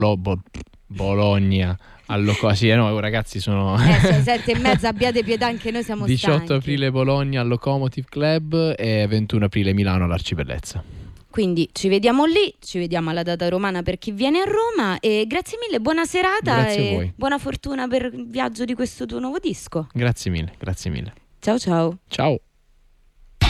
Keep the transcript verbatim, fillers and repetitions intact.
Lo, bo, Bologna allo sì, no, ragazzi sono eh, sette e mezza, abbiate pietà, anche noi siamo diciotto stanchi. aprile Bologna al Locomotive Club e ventuno aprile Milano all'Arcibellezza. Quindi ci vediamo lì, ci vediamo alla data romana per chi viene a Roma e grazie mille, buona serata Grazie a e voi. buona fortuna per il viaggio di questo tuo nuovo disco. Grazie mille, grazie mille. Ciao ciao. Ciao.